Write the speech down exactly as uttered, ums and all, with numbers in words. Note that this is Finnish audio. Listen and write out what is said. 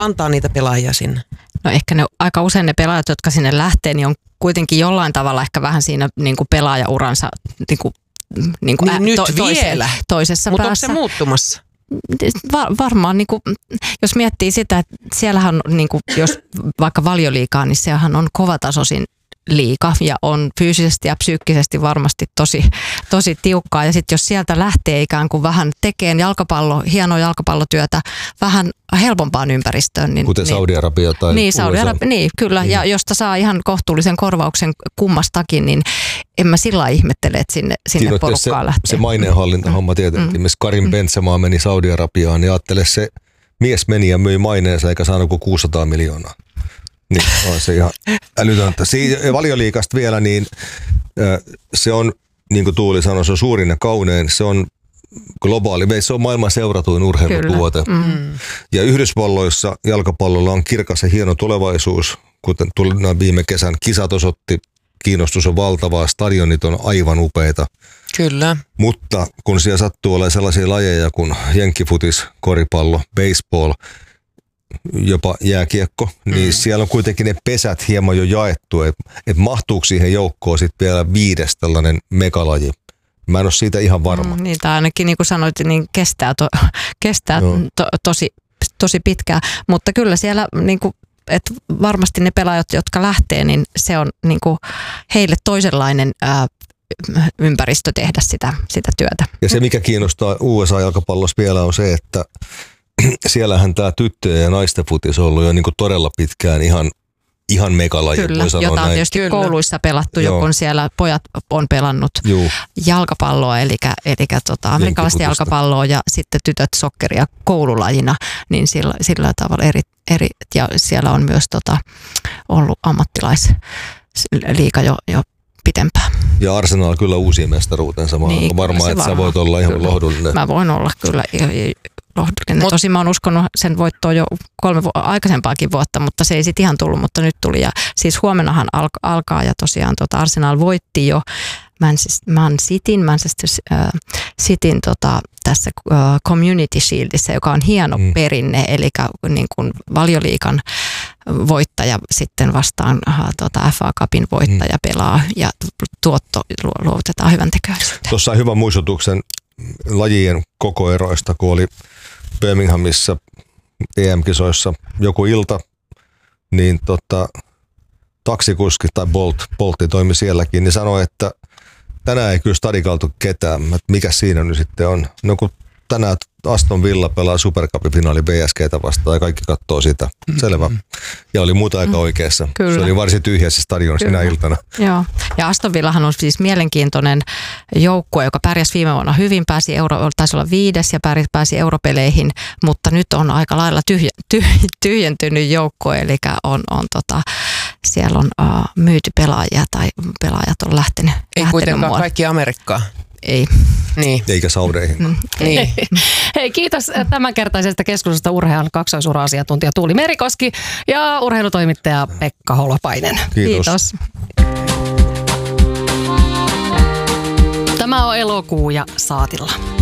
antaa niitä pelaajia sinne? No ehkä ne, aika usein ne pelaajat, jotka sinne lähtee, niin on kuitenkin jollain tavalla ehkä vähän siinä niin kuin pelaajauransa niin kuin, niin kuin niin ä, nyt to, toise, vielä. toisessa Mutta onko päässä. se muuttumassa? Var, varmaan, niin kuin, jos miettii sitä, että siellähän on, niin kuin, jos vaikka Valioliigaa, niin sehän on kovatasoisin liiga ja on fyysisesti ja psyykkisesti varmasti tosi, tosi tiukkaa. Ja sitten jos sieltä lähtee ikään kuin vähän tekemään jalkapallo, hienoa jalkapallotyötä vähän helpompaan ympäristöön. Niin, kuten niin, Saudi-Arabia tai niin, Saudi-Arabia, niin, kyllä. Niin. Ja josta saa ihan kohtuullisen korvauksen kummastakin, niin en mä sillä ihmettele, että sinne, sinne porukkaan se, lähtee. Se maineenhallintahomma tietenkin. Mm. Missä Karim mm. Benzema meni Saudi-Arabiaan, niin ajattele, se mies meni ja myi maineensa eikä saanut kuin kuusisataa miljoonaa. Niin on se ihan älytöntä. Valioliigasta vielä, niin se on, niin kuin Tuuli sanoi, se on suurin ja kaunein. Se on globaali, se on maailman seuratuin urheilutuote. Mm. Ja Yhdysvalloissa jalkapallolla on kirkas ja hieno tulevaisuus, kuten tuli viime kesän kisat osoitti, kiinnostus on valtavaa, stadionit on aivan upeita. Kyllä. Mutta kun siellä sattuu olemaan sellaisia lajeja kuin jenkkifutis, koripallo, baseball, jopa jääkiekko, niin mm. siellä on kuitenkin ne pesät hieman jo jaettu, että et mahtuuko siihen joukkoon sitten vielä viides tällainen megalaji. Mä en ole siitä ihan varma. Mm, niin, tai ainakin niin kuin sanoit, niin kestää, to, kestää to, tosi, tosi pitkään, mutta kyllä siellä niin kuin, että varmasti ne pelaajat, jotka lähtee, niin se on niin kuin heille toisenlainen ää, ympäristö tehdä sitä, sitä työtä. Ja se, mikä kiinnostaa U S A-jalkapallossa vielä on se, että siellähän tämä tyttöjen ja naisten futis on ollut jo niin kuin todella pitkään ihan, ihan megalaji. Kyllä, jota on näin. Tietysti Kyllä. kouluissa pelattu, jo kun siellä pojat on pelannut Juu. jalkapalloa, eli, eli tota, amerikkalaista jalkapalloa ja sitten tytöt sokkeria koululajina, niin sillä, sillä tavalla eri, eri, ja siellä on myös tota, ollut ammattilaisliiga jo, jo pitempään. Ja Arsenal kyllä uusi mestaruutensa. Mä niin, varmaan, että sä voit olla ihan kyllä. lohdullinen. Mä voin olla kyllä lohdullinen. Mut, Tosin mä oon uskonut sen voittoa jo kolme vu- aikaisempaakin vuotta, mutta se ei sitten ihan tullut, mutta nyt tuli. Ja siis huomennahan al- alkaa ja tosiaan tota Arsenal voitti jo Man Cityn, Manchester äh, Cityn tota, tässä äh, Community Shieldissä, joka on hieno mm. perinne, eli niin kuin Valioliigan voittaja sitten vastaan äh, tota F A Cupin voittaja mm. pelaa ja tuotto luovutetaan hyvän teköisyyteen. Tuossa on hyvä muistutuksen lajien kokoeroista, kun oli Birminghamissa E M-kisoissa joku ilta, niin tota, taksikuski tai Bolt, Boltti toimi sielläkin, niin sanoi, että tänään ei kyllä stadikaltu ketään. Mikä siinä nyt sitten on? No kun tänään Aston Villa pelaa Supercup-finaali B S G:tä vastaan ja kaikki katsoo sitä. Selvä. Ja oli muuta aika oikeassa. Kyllä. Se oli varsin tyhjä se stadion Kyllä. sinä iltana. Joo. Ja Aston Villahan on siis mielenkiintoinen joukkue, joka pärjäsi viime vuonna hyvin, pääsi euro, taisi olla viides ja pääsi europeleihin, mutta nyt on aika lailla tyhj, tyh, tyhjentynyt joukkue, eli on, on tota, siellä on uh, myyty pelaajia tai pelaajat on lähtenyt. Ei kuitenkaan muualle. Kaikki Amerikkaan. Ei. Niin. Eikä saudeihin. Mm, niin. Hei, kiitos tämänkertaisesta keskustelusta urheilun kaksoisura-asiantuntija Tuuli Merikoski ja urheilutoimittaja Pekka Holopainen. Kiitos. Kiitos. Tämä on Elokuu ja saatilla.